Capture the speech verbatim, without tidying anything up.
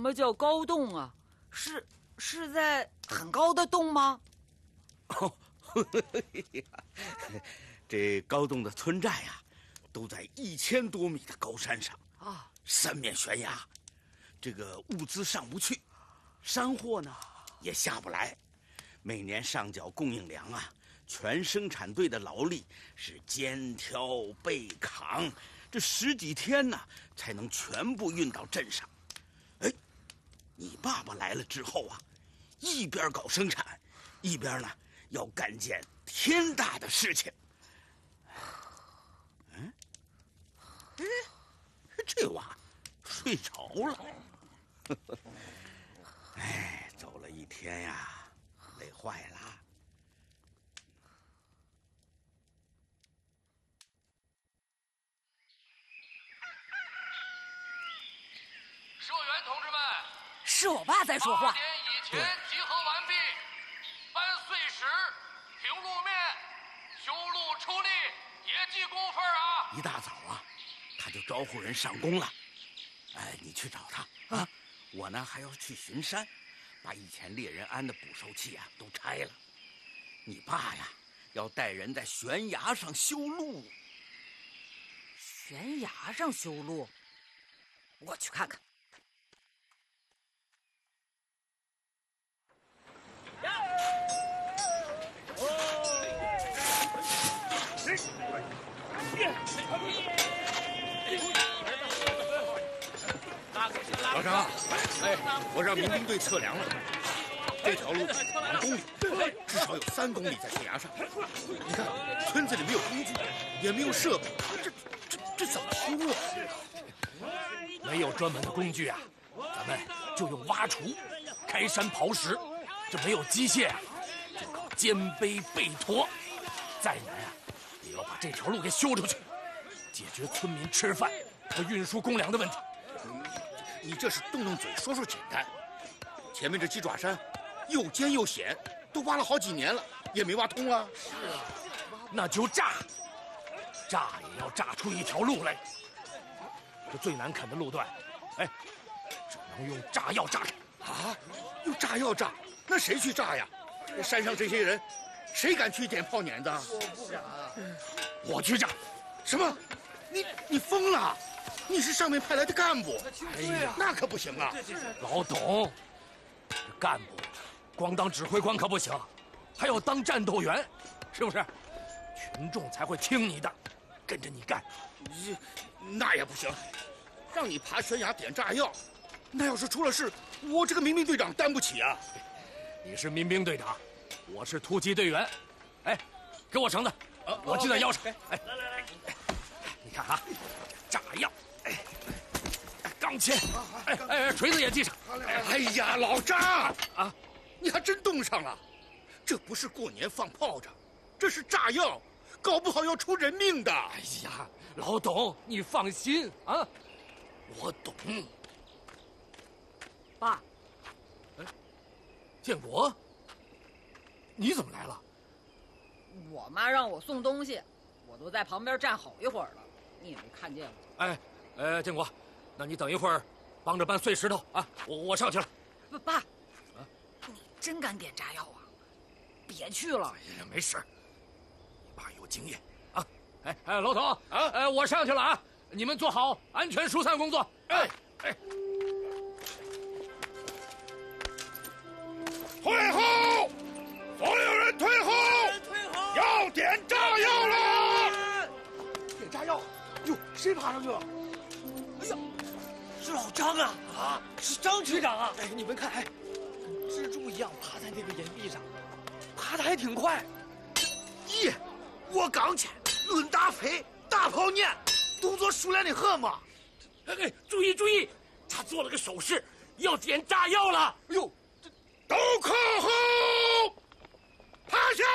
么叫高洞啊？是是在很高的洞吗？ 哦，这高洞的村寨呀、啊，都在一千多米的高山上啊，三面悬崖，这个物资上不去，山货呢也下不来，每年上缴供应粮啊，全生产队的劳力是肩挑背扛，这十几天呢才能全部运到镇上。哎，你爸爸来了之后啊，一边搞生产，一边呢要干件天大的事情。嗯，哎，这娃睡着了。哎，走了一天呀，累坏了。 社员同志们， 是我爸在说话。 八点以前集合完毕，搬碎石、平路面、修路出力，别记工分啊！ 一大早啊，他就招呼人上工了。哎，你去找他啊！我呢还要去巡山，把以前猎人安的捕兽器啊都拆了。你爸呀，要带人在悬崖上修路。 悬崖上修路？我去看看。 老张，哎，我让民兵队测量了，这条路两公里，至少有三公里在悬崖上。你看，村子里没有工具，也没有设备，这这这怎么修啊？ 没有专门的工具啊，咱们就用挖锄、开山刨石。这没有机械啊，就靠肩背背驮。再难啊，也要把这条路给修出去，解决村民吃饭和运输公粮的问题。 你这是动动嘴说说简单，前面这鸡爪山又尖又险，都挖了好几年了，也没挖通啊。 是啊，那就炸，炸也要炸出一条路来。这最难啃的路段，哎，只能用炸药炸开。 啊，用炸药炸？那谁去炸呀？山上这些人，谁敢去点炮碾子？ 我不敢，我去炸。 什么？你你疯了？你是上面派来的干部， 哎呀， 那可不行啊！ 老董，这干部光当指挥官可不行，还要当战斗员，是不是？群众才会听你的，跟着你干。 你那也不行，让你爬悬崖点炸药，那要是出了事，我这个民兵队长担不起啊！ 你是民兵队长，我是突击队员。哎，给我绳子，啊、我系在腰上。哎，来来来，你看啊，炸药。钢钎，哎哎，锤子也系上。 哎呀，老张啊，你还真动上了！这不是过年放炮仗，这是炸药，搞不好要出人命的。 哎呀，老董，你放心啊，我懂。 爸， 哎，建国，你怎么来了？ 我妈让我送东西，我都在旁边站好一会儿了，你也没看见我。 哎，呃，建国。那你等一会儿，帮着搬碎石头啊！我我上去了。 不，爸，啊，你真敢点炸药啊？别去了。 哎呀，没事，你爸有经验啊！哎哎，老董啊， 哎，我上去了啊！你们做好安全疏散工作。哎哎， 退后！所有人退后！ 退后！ 要点炸药了！ 点炸药！哟，谁爬上去了？ 哎呀！是老张啊！啊，是张局长啊！哎，你们看，哎，蜘蛛一样爬在那个岩壁上，爬得还挺快。 咦，我刚去，论大飞，大炮撵，动作熟练的很嘛。 哎哎，注意注意，他做了个手势，要点炸药了。 哎呦， 都靠后，趴下！